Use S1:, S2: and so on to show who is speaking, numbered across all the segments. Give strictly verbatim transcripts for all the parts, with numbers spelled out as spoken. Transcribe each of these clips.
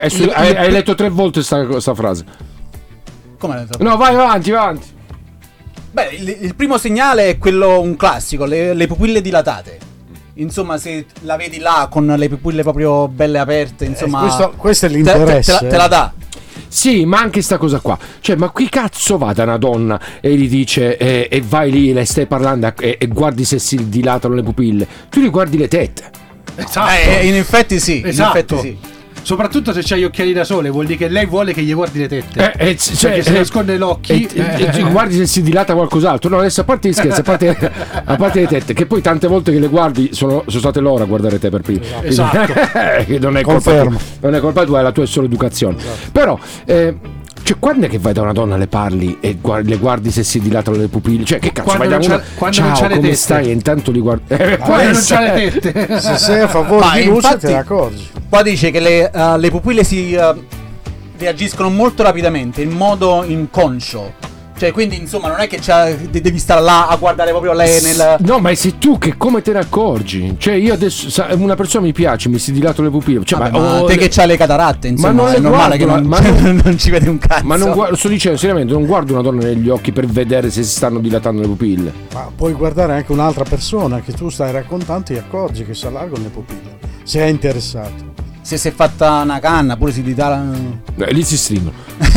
S1: Su, hai, hai letto tre volte sta, sta frase.
S2: Come l'hai letto?
S1: No, vai avanti, vai avanti.
S2: Beh, il, il primo segnale è quello, un classico, le, le pupille dilatate. Insomma, se la vedi là con le pupille proprio belle aperte, insomma,
S3: eh, questo, questo è l'interesse.
S2: Te, te, te la dà.
S1: Sì, ma anche sta cosa qua. Cioè, ma qui cazzo va da una donna e gli dice eh, e vai lì, le stai parlando e, e guardi se si dilatano le pupille. Tu gli guardi le tette.
S2: Esatto. Eh, in effetti sì,
S4: esatto.
S2: in effetti sì.
S4: Soprattutto se c'hai gli occhiali da sole, vuol dire che lei vuole che gli guardi le tette.
S1: Eh, eh, cioè,
S4: perché se
S1: eh,
S4: nasconde gli occhi
S1: e, eh, e, e guardi se si dilata qualcos'altro. No, adesso a parte gli scherzi, a parte, a parte le tette, che poi tante volte che le guardi sono, sono state loro a guardare te per prima.
S4: Esatto.
S1: Che non è colpa tua, non è colpa tua, è la tua solo educazione. Esatto. Però eh, cioè, quando è che vai da una donna, le parli e guardi, le guardi se si dilatano le pupille? Cioè, che cazzo,
S4: quando
S1: vai da una,
S4: quando
S1: ciao,
S4: non c'ha le
S1: come
S4: tette.
S1: stai? E intanto li guardi.
S4: Eh, quando non c'ha le tette.
S3: Se sei a favore
S2: Ma
S3: di luce
S2: infatti,
S3: te ne accorgi.
S2: Qua dice che le, uh, le pupille si uh, reagiscono molto rapidamente, in modo inconscio. Cioè, quindi, insomma, non è che devi stare là a guardare proprio lei nel...
S1: No, ma sei tu che come te ne accorgi? Cioè, io adesso, sa, una persona mi piace, mi si dilato le pupille. Cioè,
S2: Vabbè,
S1: ma,
S2: ma
S1: oh,
S2: te
S1: le...
S2: che c'hai le cataratte, insomma,
S1: ma non
S2: è normale
S1: guardo,
S2: che non,
S1: ma non,
S2: non ci vedi un cazzo.
S1: Ma non guardo, sto dicendo seriamente, non guardo una donna negli occhi per vedere se si stanno dilatando le pupille.
S3: Ma puoi guardare anche un'altra persona che tu stai raccontando e ti accorgi che si allargano le pupille, se è interessato.
S2: Se si è fatta una canna, pure si ditala...
S1: Eh, lì si stringono.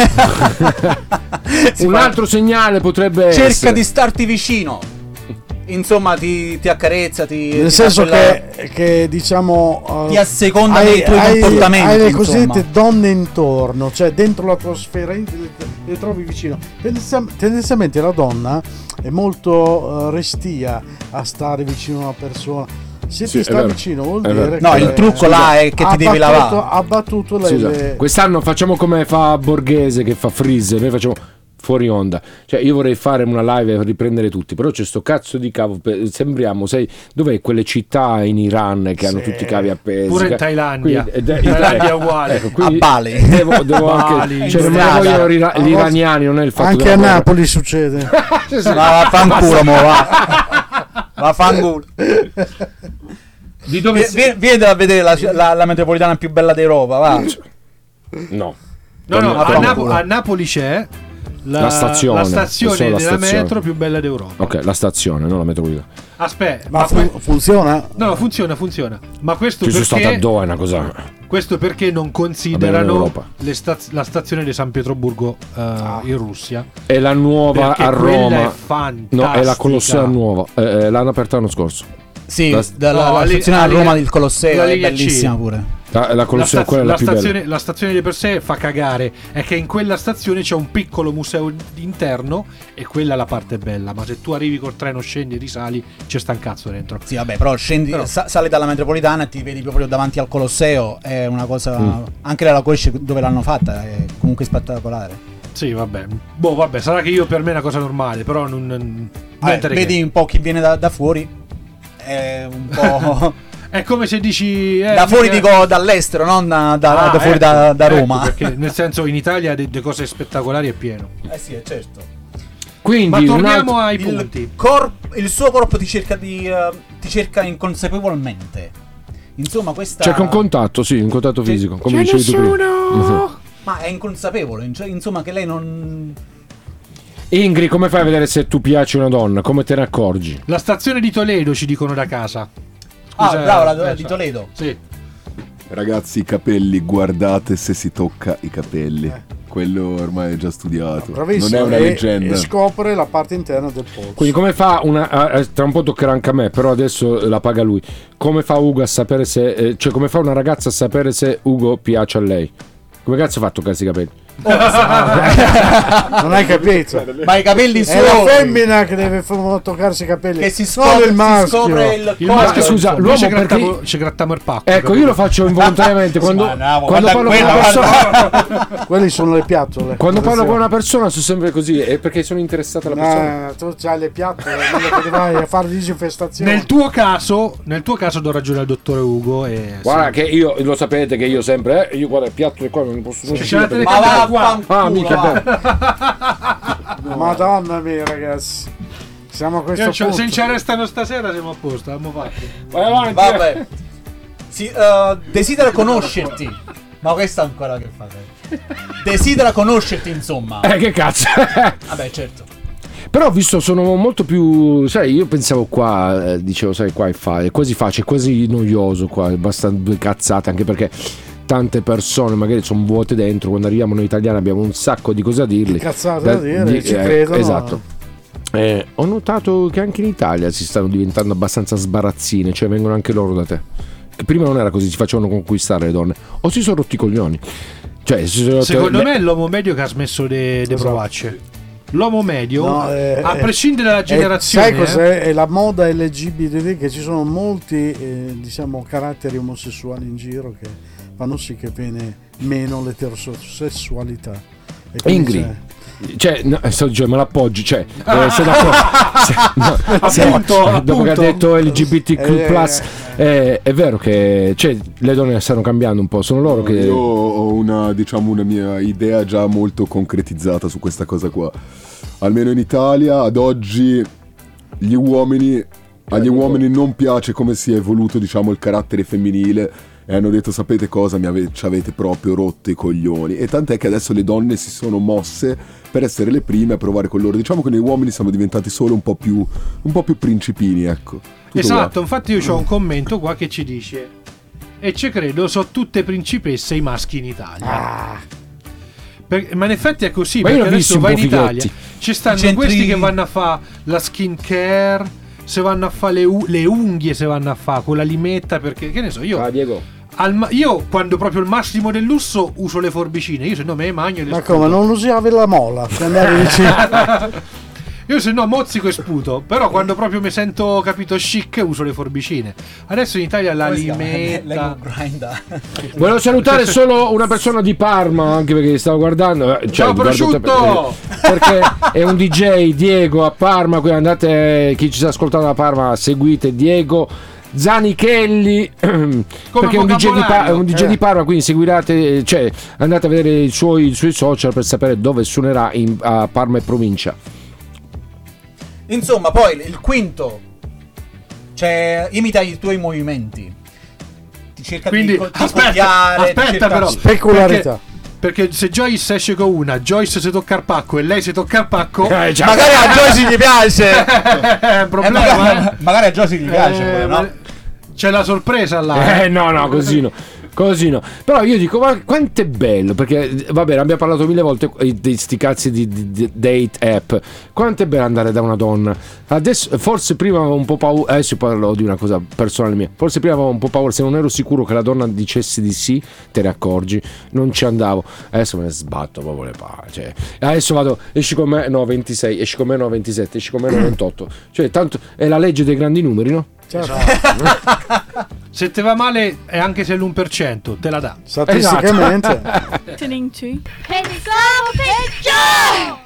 S2: si
S1: un
S2: fa...
S1: altro segnale potrebbe
S2: cerca
S1: essere...
S2: di starti vicino. Insomma, ti, ti accarezza, ti...
S3: Nel
S2: ti
S3: senso
S2: quella...
S3: che, che diciamo... Uh,
S2: ti asseconda
S3: hai,
S2: nei tuoi
S3: hai,
S2: comportamenti.
S3: Hai le
S2: insomma.
S3: cosiddette donne intorno, cioè dentro la tua sfera, le, le trovi vicino. Tendenzialmente la donna è molto uh, restia a stare vicino a una persona. Se
S1: sì,
S3: ti sta vicino vuol dire
S2: no,
S3: che
S2: il trucco là è che ti devi lavare.
S3: Ha battuto le,
S1: Scusa,
S3: le...
S1: quest'anno facciamo come fa Borghese che fa Freeze, noi facciamo fuori onda. Cioè io vorrei fare una live per riprendere tutti, però c'è sto cazzo di cavo, sembriamo, sai, dov'è quelle città in Iran che sì. hanno tutti i cavi appesi?
S4: Pure in Thailandia.
S1: Quindi,
S4: in Thailandia è uguale.
S2: Ecco, a Bali.
S1: Devo, devo
S4: Bali,
S1: anche, cioè non me ne vogliono ira- gli iraniani, non è il fatto
S3: anche a Napoli cosa. Succede.
S2: Ma vaffanculo, mo va. Vaffanculo.
S1: Di dove
S2: vieni, vieni a vedere la, la, la metropolitana più bella d'Europa, va.
S1: No.
S4: No, no, a, Nap- a Napoli c'è la,
S1: la stazione,
S4: la stazione della
S1: la stazione.
S4: metro più bella d'Europa.
S1: Ok, la stazione, non la metropolitana.
S4: Aspetta,
S3: ma,
S4: ma
S3: fu-
S4: que-
S3: funziona?
S4: No, no, funziona, funziona. Ma questo
S1: Ci
S4: perché
S1: sono stato a Doha, è una cosa.
S4: Questo perché non considerano le staz- la stazione di San Pietroburgo uh, ah. in Russia.
S1: È la nuova
S4: perché
S1: a Roma.
S4: È fantastica.
S1: No, è la Colossea nuova. Eh, l'hanno aperta l'anno scorso.
S2: Sì,
S1: la,
S2: dalla
S4: no,
S2: la stazione a Roma del Colosseo è bellissima
S4: C.
S2: pure.
S1: La, la Colossea
S4: la, sta-
S1: quella è la,
S4: la
S1: più
S4: stazione,
S1: bella.
S4: La stazione di per sé fa cagare. È che in quella stazione c'è un piccolo museo interno e quella è la parte bella. Ma se tu arrivi col treno, scendi e risali, c'è sta un cazzo dentro.
S2: Sì, vabbè, però scendi, però. Sa- sali dalla metropolitana e ti vedi proprio davanti al Colosseo. È una cosa. Mm. Anche la Cosce dove l'hanno fatta è comunque spettacolare.
S4: Sì, vabbè. Boh, vabbè, sarà che io per me è una cosa normale, però non. non
S2: eh, vedi un po' chi viene da, da fuori. È un po'.
S4: È come se dici eh,
S2: da fuori
S4: mica...
S2: dico dall'estero, non da, da,
S4: ah,
S2: da fuori
S4: ecco,
S2: da, da
S4: ecco,
S2: Roma.
S4: Perché nel senso in Italia di cose spettacolari è pieno.
S2: Eh sì, è certo.
S1: Quindi,
S4: ma torniamo
S1: altro...
S4: ai
S2: il
S4: punti.
S2: Corp, il suo corpo ti cerca di uh, ti cerca inconsapevolmente. Insomma, questa
S1: cerca un contatto, sì, un contatto fisico, come
S4: c'è
S1: dicevi tu prima.
S2: Ma è inconsapevole, insomma, che lei non.
S1: Ingrid, come fai a vedere se tu piaci una donna? Come te ne accorgi?
S4: La stazione di Toledo ci dicono da casa.
S2: Scusa, ah, bravo, la eh, di Toledo.
S4: Sì.
S5: Ragazzi, i capelli, guardate se si tocca i capelli. Eh. Quello ormai è già studiato.
S3: Bravissimo,
S5: non è una
S3: e,
S5: leggenda.
S3: E scopre la parte interna del polso.
S1: Quindi come fa una eh, tra un po' toccherà anche a me, però adesso la paga lui. Come fa Ugo a sapere se eh, cioè come fa una ragazza a sapere se Ugo piace a lei? Come cazzo fa a toccarsi i capelli?
S3: Oh, non hai capito?
S2: Ma i capelli
S3: sono. È la femmina che deve f- toccarsi i capelli.
S2: Che si scopre,
S3: non il maschio.
S2: Si scopre il,
S4: il maschio.
S1: Scusa, l'uomo
S4: ci
S1: perché
S4: grattamo, ci grattiamo il pacco.
S1: Ecco, capito? Io lo faccio involontariamente quando,
S2: no,
S1: quando parlo con una persona.
S3: Quelli sono le piattole.
S1: Quando parlo con una persona sono sempre così, è perché sono interessato alla persona.
S3: Eh, tu c'hai le piattole, che vai a fare disinfestazione.
S4: Nel tuo caso, nel tuo caso do ragione al dottore Ugo e
S1: guarda sì. Che io lo sapete che io sempre eh, io guarda il piatto qua non posso non
S4: c'è la
S2: telecamera
S4: qua.
S1: Ah, mica
S3: no. Madonna mia, ragazzi. Siamo a questo
S4: cioè,
S3: punto.
S4: se ci arrestano stasera siamo a posto, abbiamo fatto.
S1: Vai avanti.
S2: Vabbè. Si, uh, desidera conoscerti. Ma questo ancora che fa? Desidera conoscerti, insomma.
S1: Eh, che cazzo.
S2: Vabbè, certo.
S1: Però ho visto, sono molto più, sai, io pensavo qua, eh, dicevo, sai, qua è, fa- è quasi facile, è quasi noioso qua, è abbastanza cazzate, anche perché tante persone magari sono vuote dentro, quando arriviamo noi italiani abbiamo un sacco di cose a dirgli.
S3: Cazzate da dire,
S1: di-
S3: ci
S1: eh,
S3: credono.
S1: Esatto. Eh, ho notato che anche in Italia si stanno diventando abbastanza sbarazzine, cioè vengono anche loro da te. Che prima non era così, si facevano conquistare le donne, o si sono rotti i coglioni. Cioè, si sono-
S4: Secondo
S1: beh,
S4: me è l'uomo medio che ha smesso di
S3: Esatto.
S4: provacce. L'uomo medio,
S3: No, eh,
S4: a
S3: eh,
S4: prescindere dalla
S3: eh,
S4: generazione,
S3: sai cos'è? È la moda L G B T, che ci sono molti eh, diciamo caratteri omosessuali in giro che fanno sì che viene meno l'eterosessualità. E quindi
S1: Ingrid.
S3: c'è-
S1: Cioè, no, sto dicendo, me l'appoggi, cioè, eh, se l'appoggi, se- no, se-
S4: Appunto,
S1: dopo che ha
S4: appunto.
S1: detto L G B T Q
S3: Eh,
S1: plus, eh, è vero che, cioè, le donne stanno cambiando un po', sono loro che...
S5: Io ho una, diciamo, una mia idea già molto concretizzata su questa cosa qua. Almeno in Italia, ad oggi, gli uomini, agli uomini non piace come si è evoluto, diciamo, il carattere femminile. E hanno detto, sapete cosa, mi ave- ci avete proprio rotto i coglioni. E tant'è che adesso le donne si sono mosse per essere le prime a provare con loro. Diciamo che noi uomini siamo diventati solo un po' più, un po' più principini, ecco. Tutto
S4: esatto,
S5: qua.
S4: infatti io ho un commento qua che ci dice: e ci credo, so tutte principesse i maschi in Italia.
S3: Ah,
S4: Per- ma in effetti è così,
S1: Ma io
S4: perché
S1: l'ho visto
S4: adesso
S1: un
S4: vai in
S1: po'
S4: Italia,
S1: fighetti.
S4: ci stanno
S2: Centri-
S4: questi che vanno a fare la skin care, se vanno a fare le, u- le unghie, se vanno a fare con la limetta, perché che ne so io.
S1: Ah, Diego.
S4: Al ma- io quando proprio il massimo del lusso uso le forbicine, io se no me le magno e le
S3: ma
S4: sputo.
S3: come, non usavi la mola? Se andavi vicino.
S4: Io se no mozzico e sputo, però quando proprio mi sento, capito, chic, uso le forbicine. Adesso in Italia la
S2: Come si chiama?
S4: limetta.
S2: Lego grinder.
S1: Volevo salutare solo una persona di Parma, anche perché stavo guardando. eh, Cioè,
S4: Ciao,
S1: guardo te-
S4: prosciutto!
S1: Perché è un D J, Diego, a Parma. Quindi andate, chi ci sta ascoltando da Parma, seguite Diego Zanichelli, perché è un D J, di, Pa- è un D J
S3: Eh.
S1: di Parma, quindi seguirate, cioè andate a vedere i suoi, i suoi social per sapere dove suonerà in, a Parma e provincia.
S2: Insomma, poi il quinto, cioè, imita i tuoi movimenti. Ti cerca
S4: Quindi
S2: di, co- di
S4: aspetta,
S2: copiare, ti
S4: aspetta
S2: cerca-
S4: però.
S3: Specularità.
S4: Perché, perché se Joyce esce con una, Joyce si tocca il pacco e lei si tocca il pacco,
S1: Eh, già.
S2: Magari a Josie gli piace.
S4: è un
S2: Eh,
S4: problema,
S2: magari,
S4: eh.
S2: magari a Josie gli piace,
S4: Eh,
S2: pure,
S4: ma-
S2: no?
S4: C'è la sorpresa là.
S1: Eh no, no, così no. Così no. Però io dico, ma quanto è bello, perché va bene, abbiamo parlato mille volte di sti cazzi di, di- di date app. Quanto è bello andare da una donna. Adesso forse prima avevo un po' paura, adesso parlo di una cosa personale mia. Forse prima avevo un po' paura, se non ero sicuro che la donna dicesse di sì, te ne accorgi, non ci andavo. Adesso me ne sbatto proprio le palle, cioè, adesso vado, esci con me, no ventisei, esci con me, no ventisette, esci con me, no ventotto. Cioè, tanto è la legge dei grandi numeri, no?
S3: Certo.
S4: Se te va male, è anche se l'uno per cento, te la dà.
S3: Statisticamente.
S1: Esatto.
S6: Listening to Pensavo peggio!